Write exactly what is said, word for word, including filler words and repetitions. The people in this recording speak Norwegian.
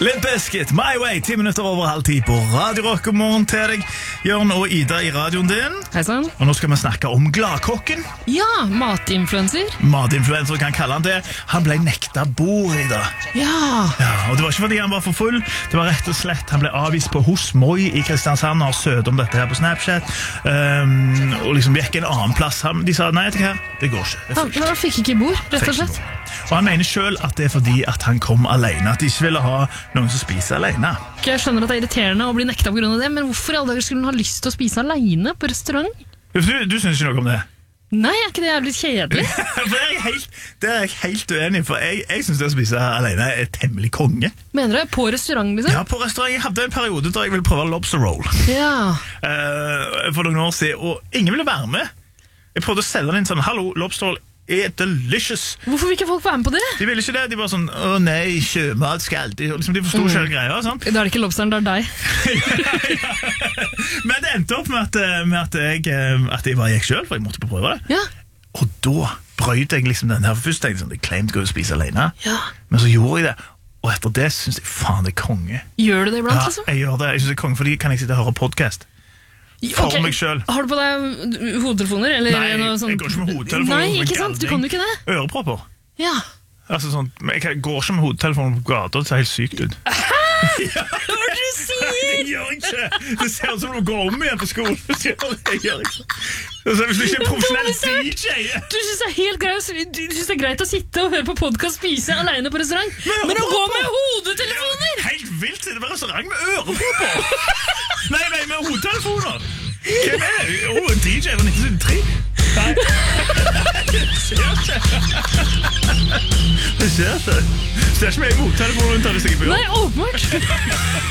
Limp Bizkit, My Way, ti minutter over halv ti på Radio Rock. God morgen til deg, Jørn og Ida i radioen din. Hei sann. Og nå skal vi snakke om gladkokken. Ja, matinfluencer. Matinfluencer kan kalle han det. Han ble nekta bord i dag. Ja. Ja, og det var ikke fordi han var for full. Det var rett og slett, han ble avvist på Hos Moi i Kristiansand. Har søkt om dette her på Snapchat. Um, og liksom gikk en annen plass. Han, de sa, nei, det, her, det går ikke. Det Han, han fikk ikke bord, rett og slett. Og han mener selv at det er fordi at han kom alene. At de ikke ville ha noen som spiser alene. Jeg skjønner at det er irriterende å bli nekta på grunn av det, men hvorfor i alle dager skulle han ha lyst til å spise alene på restaurant? Du, du synes ikke noe om det? Nei, er ikke det jævlig kjedelig? For jeg er helt, det er jeg helt uenig, for jeg, jeg synes det å spise alene er temmelig konge. Mener du? På restaurant, liksom? Ja, på restaurant. Jeg hadde en periode da jeg ville prøve lobster roll. Ja. Uh, for noen år siden, og ingen ville være med. Jeg prøvde å selge den sånn, hallo, lobster roll er delicious. Hvorfor vil ikke folk være med på det? De ville ikke det, de var sånn, å nei, sjømat skal alltid, liksom, de forstod ikke hele greia, sant? Da er det ikke lobsteren, det er deg. ja, ja. Men det endte opp med at, med at, jeg, at jeg bare gikk selv, for jeg måtte prøve det. Ja. Og da brøyte jeg liksom den her, for først tenkte jeg sånn, jeg claimed å spise alene, Ja. men så gjorde jeg det, og etter det synes jeg, faen, det er konge. Gjør du det iblant, Ja, liksom? jeg gjør det, jeg synes det er konge, fordi kan jeg sitte og høre podcast for Ok, meg selv. Har du på deg hodetelefoner? Eller Nei, noe sånt? jeg går ikke med hodetelefoner. Nei, med ikke sant? Du galning. kan jo ikke det. Ørepropper. Ja. Altså sånn, men jeg går ikke med hodetelefoner på gata, det ser helt sykt ut. Hva er det du sier? Jeg gjør ikke. Det ser ut som du går om igjen på skolen. Jeg gjør ikke. Altså, hvis du ikke er profesjonell D J. Du synes det er helt greit, du synes det er greit å sitte og høre på podcast, spise alene på restaurant, Men men å gå ørepropper! med hodetelefoner! Helt vilt, det var restaurant med ørepropper. Nei, nei, med hodetelefoner. Hvem er det? Åh, en D J fra nitten syttitre. Nei. Det skjer ikke. Det skjer ikke. Det er ikke meg i hodetelefoner rundt her hvis jeg er på jobb. Nei, åpenbart.